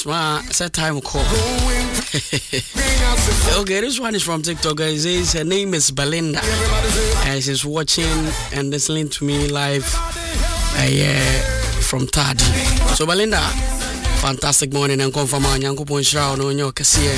Ma, set time call. Okay, this one is from TikTok. It says her name is Belinda. And she's watching and listening to me live from Tad. So Belinda, fantastic morning and confirm on Yanko Ponshao no nyo kasi